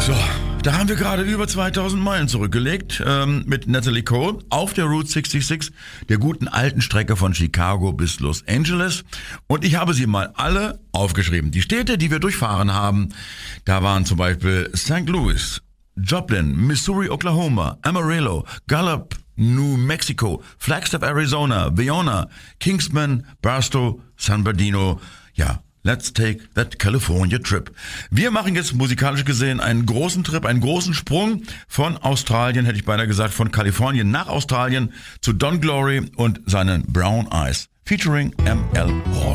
So, da haben wir gerade über 2000 Meilen zurückgelegt mit Natalie Cole auf der Route 66, der guten alten Strecke von Chicago bis Los Angeles. Und ich habe sie mal alle aufgeschrieben. Die Städte, die wir durchfahren haben, da waren zum Beispiel St. Louis, Joplin, Missouri, Oklahoma, Amarillo, Gallup, New Mexico, Flagstaff, Arizona, Vienna, Kingsman, Barstow, San Bernardino, ja. Let's take that California trip. Wir machen jetzt musikalisch gesehen einen großen Trip, einen großen Sprung von Australien, hätte ich beinahe gesagt, von Kalifornien nach Australien zu Don Glory und seinen Brown Eyes, featuring M.L. Hall.